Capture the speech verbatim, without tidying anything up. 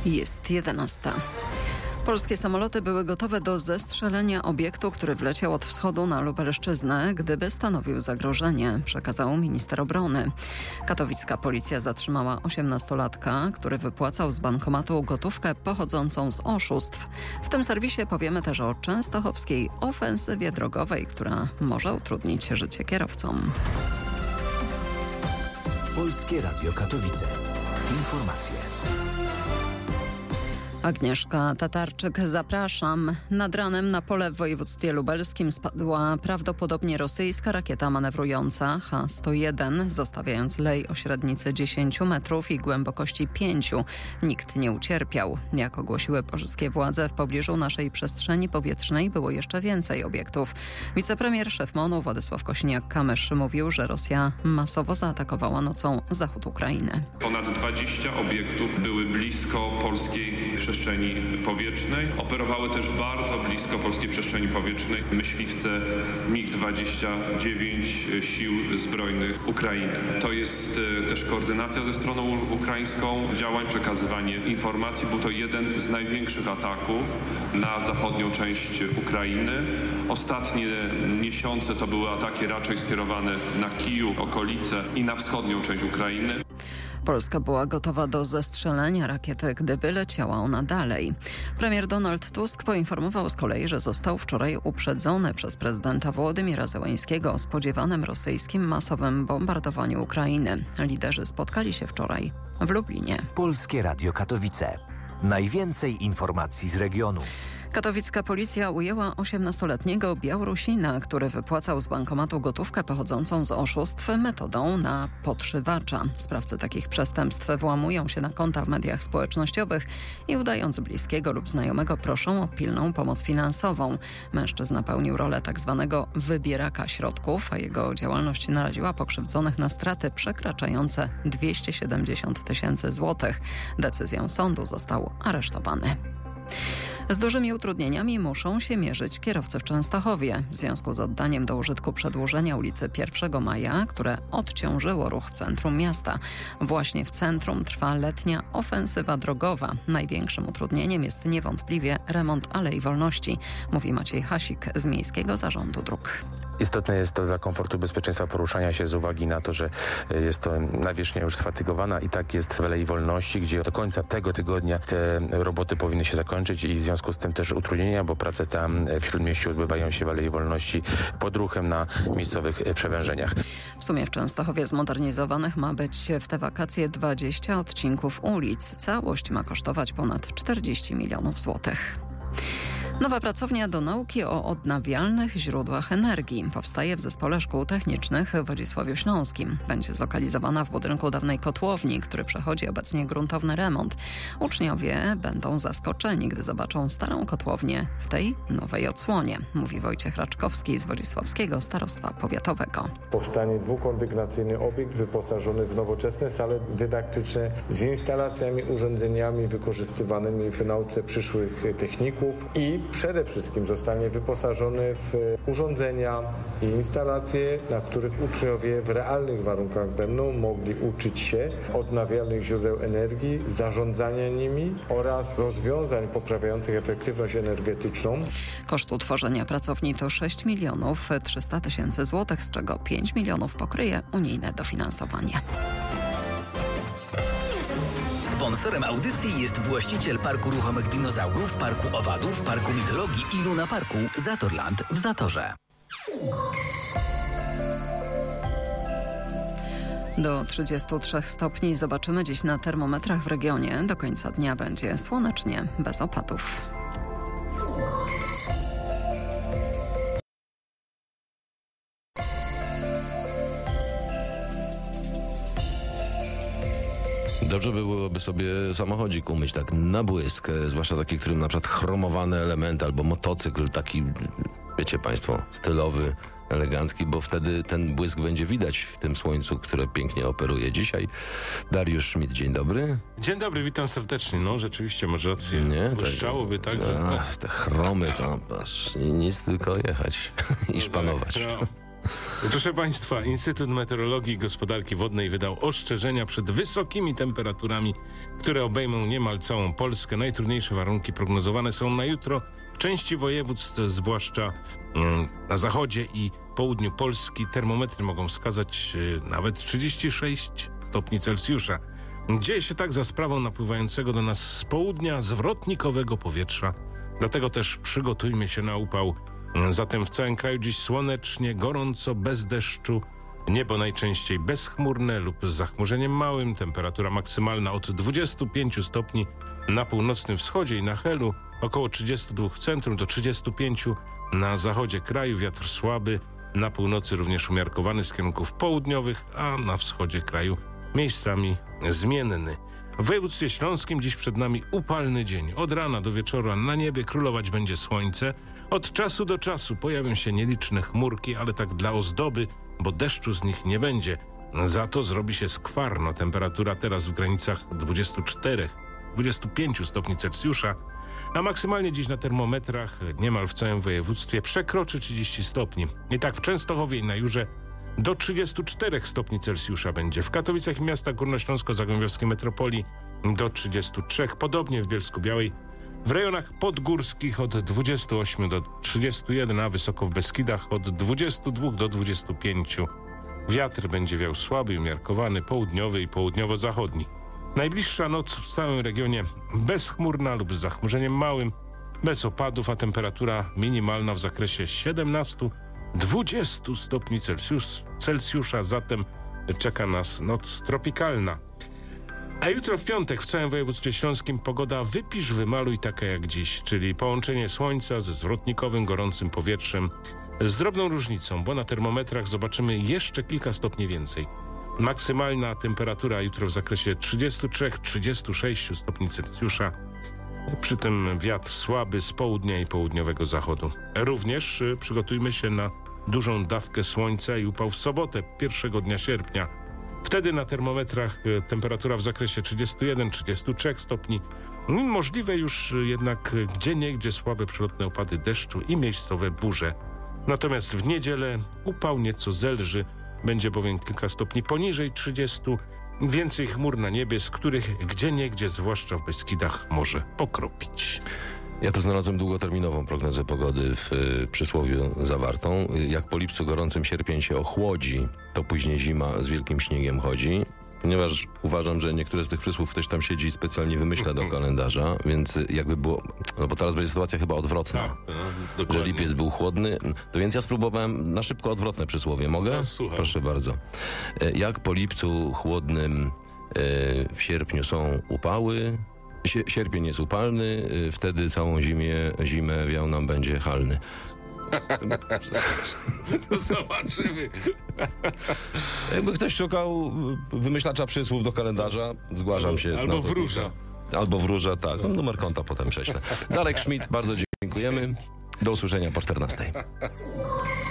Jest jedenasta. Polskie samoloty były gotowe do zestrzelenia obiektu, który wleciał od wschodu na Lubelszczyznę, gdyby stanowił zagrożenie, przekazał minister obrony. Katowicka policja zatrzymała osiemnastolatka, który wypłacał z bankomatu gotówkę pochodzącą z oszustw. W tym serwisie powiemy też o częstochowskiej ofensywie drogowej, która może utrudnić życie kierowcom. Polskie Radio Katowice. Informacje. Agnieszka Tatarczyk, zapraszam. Nad ranem na pole w województwie lubelskim spadła prawdopodobnie rosyjska rakieta manewrująca H sto jeden, zostawiając lej o średnicy dziesięć metrów i głębokości pięć. Nikt nie ucierpiał. Jak ogłosiły polskie władze, w pobliżu naszej przestrzeni powietrznej było jeszcze więcej obiektów. Wicepremier szef M O N-u Władysław Kosiniak-Kamysz mówił, że Rosja masowo zaatakowała nocą zachód Ukrainy. Ponad dwadzieścia obiektów były blisko polskiej przestrzeni powietrznej. Operowały też bardzo blisko polskiej przestrzeni powietrznej myśliwce mig dwadzieścia dziewięć Sił Zbrojnych Ukrainy. To jest też koordynacja ze stroną ukraińską działań, przekazywanie informacji. Był to jeden z największych ataków na zachodnią część Ukrainy. Ostatnie miesiące to były ataki raczej skierowane na Kijów, okolice i na wschodnią część Ukrainy. Polska była gotowa do zestrzelenia rakiety, gdyby leciała ona dalej. Premier Donald Tusk poinformował z kolei, że został wczoraj uprzedzony przez prezydenta Wołodymira Zełańskiego o spodziewanym rosyjskim masowym bombardowaniu Ukrainy. Liderzy spotkali się wczoraj w Lublinie. Polskie Radio Katowice. Najwięcej informacji z regionu. Katowicka policja ujęła osiemnastoletniego Białorusina, który wypłacał z bankomatu gotówkę pochodzącą z oszustw metodą na podszywacza. Sprawcy takich przestępstw włamują się na konta w mediach społecznościowych i udając bliskiego lub znajomego proszą o pilną pomoc finansową. Mężczyzna pełnił rolę tzw. wybieraka środków, a jego działalność naraziła pokrzywdzonych na straty przekraczające dwieście siedemdziesiąt tysięcy złotych. Decyzją sądu został aresztowany. Z dużymi utrudnieniami muszą się mierzyć kierowcy w Częstochowie w związku z oddaniem do użytku przedłużenia ulicy pierwszego maja, które odciążyło ruch w centrum miasta. Właśnie w centrum trwa letnia ofensywa drogowa. Największym utrudnieniem jest niewątpliwie remont Alei Wolności, mówi Maciej Hasik z Miejskiego Zarządu Dróg. Istotne jest to dla komfortu i bezpieczeństwa poruszania się z uwagi na to, że jest to nawierzchnia już sfatygowana i tak jest w Alei Wolności, gdzie do końca tego tygodnia te roboty powinny się zakończyć i w związku z tym też utrudnienia, bo prace tam w Śródmieściu odbywają się w Alei Wolności pod ruchem na miejscowych przewężeniach. W sumie w Częstochowie zmodernizowanych ma być w te wakacje dwadzieścia odcinków ulic. Całość ma kosztować ponad czterdzieści milionów złotych. Nowa pracownia do nauki o odnawialnych źródłach energii powstaje w Zespole Szkół Technicznych w Wodzisławiu Śląskim. Będzie zlokalizowana w budynku dawnej kotłowni, który przechodzi obecnie gruntowny remont. Uczniowie będą zaskoczeni, gdy zobaczą starą kotłownię w tej nowej odsłonie, mówi Wojciech Raczkowski z Wodzisławskiego Starostwa Powiatowego. Powstanie dwukondygnacyjny obiekt wyposażony w nowoczesne sale dydaktyczne z instalacjami, urządzeniami wykorzystywanymi w nauce przyszłych techników i przede wszystkim zostanie wyposażony w urządzenia i instalacje, na których uczniowie w realnych warunkach będą mogli uczyć się odnawialnych źródeł energii, zarządzania nimi oraz rozwiązań poprawiających efektywność energetyczną. Koszt utworzenia pracowni to sześć milionów trzysta tysięcy złotych, z czego pięć milionów pokryje unijne dofinansowanie. Sponsorem audycji jest właściciel Parku Ruchomych Dinozaurów, Parku Owadów, Parku Mitologii i Luna Parku Zatorland w Zatorze. Do trzydziestu trzech stopni zobaczymy dziś na termometrach w regionie. Do końca dnia będzie słonecznie, bez opadów. Dobrze byłoby sobie samochodzik umyć tak na błysk, zwłaszcza taki, którym na przykład chromowany element albo motocykl taki, wiecie państwo, stylowy, elegancki, bo wtedy ten błysk będzie widać w tym słońcu, które pięknie operuje. Dzisiaj Dariusz Schmidt, dzień dobry. Dzień dobry, witam serdecznie. No rzeczywiście, masz rację. Nie, błyszczałoby tak, że... Ach, te chromy, to aż nic, tylko jechać i szpanować. No, Proszę Państwa, Instytut Meteorologii i Gospodarki Wodnej wydał ostrzeżenia przed wysokimi temperaturami, które obejmą niemal całą Polskę. Najtrudniejsze warunki prognozowane są na jutro w części województw, zwłaszcza mm, na zachodzie i południu Polski. Termometry mogą wskazać y, nawet trzydzieści sześć stopni Celsjusza. Dzieje się tak za sprawą napływającego do nas z południa zwrotnikowego powietrza. Dlatego też przygotujmy się na upał. Zatem w całym kraju dziś słonecznie, gorąco, bez deszczu. Niebo najczęściej bezchmurne lub z zachmurzeniem małym. Temperatura maksymalna od dwudziestu pięciu stopni na północnym wschodzie i na Helu. Około trzydziestu dwóch w centrum do trzydziestu pięciu na zachodzie kraju. Wiatr słaby. Na północy również umiarkowany z kierunków południowych, a na wschodzie kraju miejscami zmienny. W województwie śląskim dziś przed nami upalny dzień. Od rana do wieczora na niebie królować będzie słońce. Od czasu do czasu pojawią się nieliczne chmurki, ale tak dla ozdoby, bo deszczu z nich nie będzie. Za to zrobi się skwarno. Temperatura teraz w granicach dwudziestu czterech do dwudziestu pięciu stopni Celsjusza, a maksymalnie dziś na termometrach niemal w całym województwie przekroczy trzydzieści stopni. I tak w Częstochowie i na Jurze do trzydziestu czterech stopni Celsjusza będzie. W Katowicach i miastach górnośląsko-zagłębiowskiej metropolii do trzydziestu trzech. Podobnie w Bielsku-Białej. W rejonach podgórskich od dwudziestu ośmiu do trzydziestu jeden, a wysoko w Beskidach od dwudziestu dwóch do dwudziestu pięciu. Wiatr będzie wiał słaby, umiarkowany, południowy i południowo-zachodni. Najbliższa noc w całym regionie bezchmurna lub z zachmurzeniem małym, bez opadów, a temperatura minimalna w zakresie siedemnastu do dwudziestu stopni Celsjusz, Celsjusza, zatem czeka nas noc tropikalna. A jutro w piątek w całym województwie śląskim pogoda wypisz, wymaluj taka jak dziś, czyli połączenie słońca ze zwrotnikowym, gorącym powietrzem z drobną różnicą, bo na termometrach zobaczymy jeszcze kilka stopni więcej. Maksymalna temperatura jutro w zakresie trzydziestu trzech do trzydziestu sześciu stopni Celsjusza. Przy tym wiatr słaby z południa i południowego zachodu. Również y, przygotujmy się na dużą dawkę słońca i upał w sobotę, pierwszego dnia sierpnia. Wtedy na termometrach y, temperatura w zakresie trzydziestu jeden do trzydziestu trzech stopni. Możliwe już y, jednak y, gdzieniegdzie słabe przelotne opady deszczu i miejscowe burze. Natomiast w niedzielę upał nieco zelży, będzie bowiem kilka stopni poniżej trzydziestu. Więcej chmur na niebie, z których gdzieniegdzie, zwłaszcza w Beskidach, może pokropić. Ja tu znalazłem długoterminową prognozę pogody w y, przysłowiu zawartą. Jak po lipcu gorącym sierpień się ochłodzi, to później zima z wielkim śniegiem chodzi. Ponieważ uważam, że niektóre z tych przysłów ktoś tam siedzi i specjalnie wymyśla do kalendarza, więc jakby było, no bo teraz będzie sytuacja chyba odwrotna, no, że lipiec był chłodny, to więc ja spróbowałem na szybko odwrotne przysłowie. Mogę? No, słucham. Proszę bardzo. Jak po lipcu chłodnym w sierpniu są upały, sierpień jest upalny, wtedy całą zimie, zimę wiał nam będzie halny. No zobaczymy. Jakby ktoś szukał wymyślacza przysłów do kalendarza, zgłaszam się. Albo wróża. Albo wróża, tak. No, numer konta potem prześlę. Darek Schmidt, bardzo dziękujemy. Do usłyszenia po czternastej.